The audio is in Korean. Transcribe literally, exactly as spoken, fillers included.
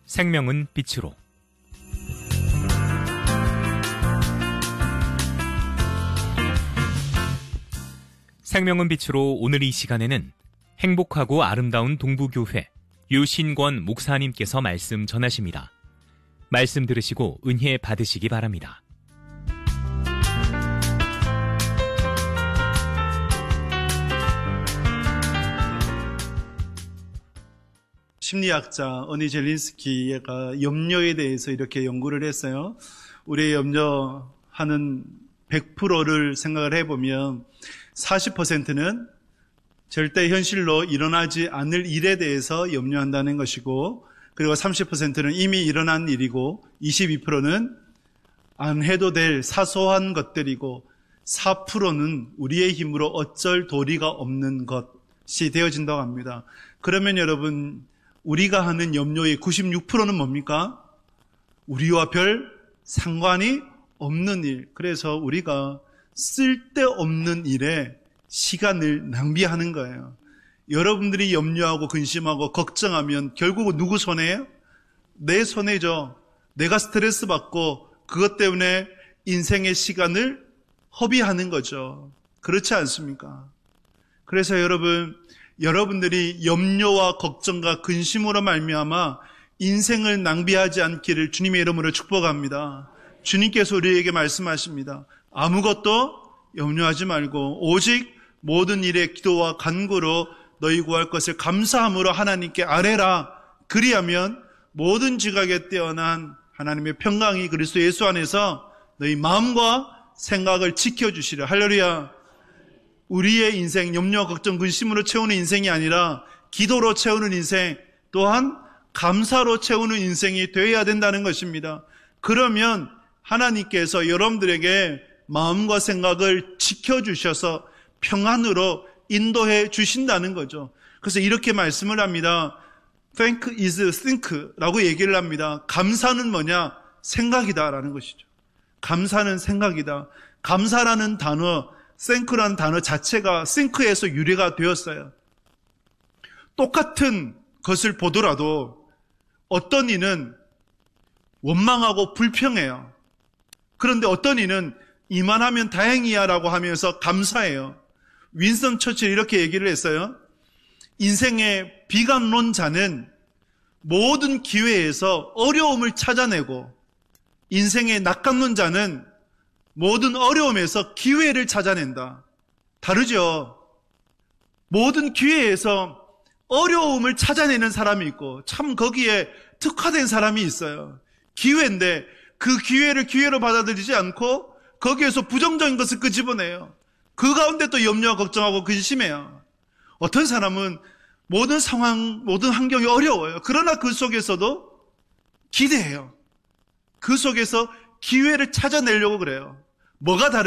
생명은 빛으로. 생명은 빛으로 오늘 이 시간에는 행복하고 아름다운 동부교회 유신권 목사님께서 말씀 전하십니다. 말씀 들으시고 은혜 받으시기 바랍니다. 심리학자 어니 젤린스키가 염려에 대해서 이렇게 연구를 했어요. 우리의 염려하는 백 퍼센트를 생각을 해보면 사십 퍼센트는 절대 현실로 일어나지 않을 일에 대해서 염려한다는 것이고, 그리고 삼십 퍼센트는 이미 일어난 일이고, 이십이 퍼센트는 안 해도 될 사소한 것들이고, 사 퍼센트는 우리의 힘으로 어쩔 도리가 없는 것이 되어진다고 합니다. 그러면 여러분, 우리가 하는 염려의 구십육 퍼센트는 뭡니까? 우리와 별 상관이 없는 일. 그래서 우리가 쓸데없는 일에 시간을 낭비하는 거예요. 여러분들이 염려하고 근심하고 걱정하면 결국은 누구 손해예요? 내 손해죠. 내가 스트레스 받고 그것 때문에 인생의 시간을 허비하는 거죠. 그렇지 않습니까? 그래서 여러분, 여러분들이 염려와 걱정과 근심으로 말미암아 인생을 낭비하지 않기를 주님의 이름으로 축복합니다. 주님께서 우리에게 말씀하십니다. 아무것도 염려하지 말고 오직 모든 일에 기도와 간구로 너희 구할 것을 감사함으로 하나님께 아뢰라. 그리하면 모든 지각에 뛰어난 하나님의 평강이 그리스도 예수 안에서 너희 마음과 생각을 지켜주시라. 할렐루야. 우리의 인생, 염려, 걱정, 근심으로 채우는 인생이 아니라 기도로 채우는 인생, 또한 감사로 채우는 인생이 되어야 된다는 것입니다. 그러면 하나님께서 여러분들에게 마음과 생각을 지켜주셔서 평안으로 인도해 주신다는 거죠. 그래서 이렇게 말씀을 합니다. Thank is think 라고 얘기를 합니다. 감사는 뭐냐? 생각이다 라는 것이죠. 감사는 생각이다. 감사라는 단어, thank라는 단어 자체가 think에서 유래가 되었어요. 똑같은 것을 보더라도 어떤 이는 원망하고 불평해요. 그런데 어떤 이는 이만하면 다행이야 라고 하면서 감사해요. 윈스턴 처칠이 이렇게 얘기를 했어요. 인생의 비관론자는 모든 기회에서 어려움을 찾아내고, 인생의 낙관론자는 모든 어려움에서 기회를 찾아낸다. 다르죠? 모든 기회에서 어려움을 찾아내는 사람이 있고, 참 거기에 특화된 사람이 있어요. 기회인데 그 기회를 기회로 받아들이지 않고 거기에서 부정적인 것을 끄집어내요. 그 가운데 또 염려와 걱정하고 근심해요. 어떤 사람은 모든 상황, 모든 환경이 어려워요. 그러나 그 속에서도 기대해요. 그 속에서 기회를 찾아내려고 그래요. 뭐가 다른지